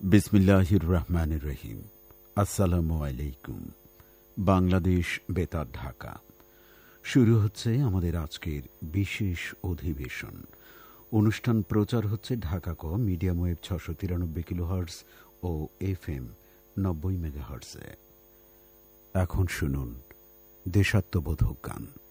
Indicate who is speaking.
Speaker 1: বিসমিল্লাহির রহমানির রহিম। আসসালামু আলাইকুম। বাংলাদেশ বেতার ঢাকা। শুরু হচ্ছে আমাদের আজকের বিশেষ অধিবেশন। অনুষ্ঠান প্রচার হচ্ছে ঢাকা ক মিডিয়াম ওয়েভ ৬৯৩ কিলোহার্টজ ও FM ৯০ মেগাহার্টজে। এখন শুনুন দেশাত্মবোধক গান।